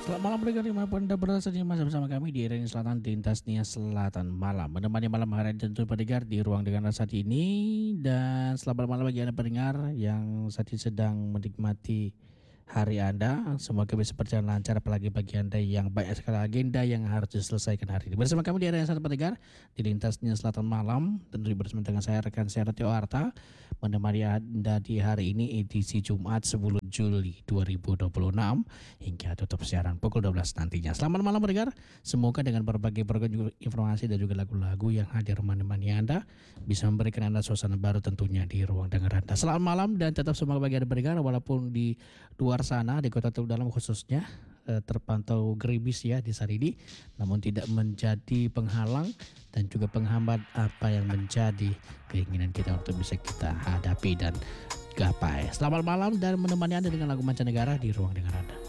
Selamat malam pendengar dimanapun Anda berada bersama kami di Area Selatan Lintas Nia Selatan Malam. Menemani malam hari tentu pendengar di ruang dengan saat ini, dan selamat malam bagi Anda pendengar yang saat ini sedang menikmati hari Anda. Semoga bisa berjalan lancar, apalagi bagi Anda yang banyak sekali agenda yang harus diselesaikan hari ini. Bersama kami di Area Selatan pendengar di Lintas Nia Selatan Malam, tentu bersama dengan saya rekan saya Ratio Arta, menemani Anda di hari ini edisi Jumat 10 Juli 2026 hingga tutup siaran pukul 12 nantinya. Selamat malam pendengar. Semoga dengan berbagai program informasi dan juga lagu-lagu yang hadir menemani Anda bisa memberikan Anda suasana baru tentunya di ruang dengar Anda. Selamat malam dan tetap semangat bagi Anda pendengar, walaupun di luar sana di Kota Tegal Dalam khususnya terpantau gerimis ya di saat ini, namun tidak menjadi penghalang dan juga penghambat apa yang menjadi keinginan kita untuk bisa kita hadapi dan gapai. Selamat malam dan menemani Anda dengan lagu mancanegara di ruang dengar Anda.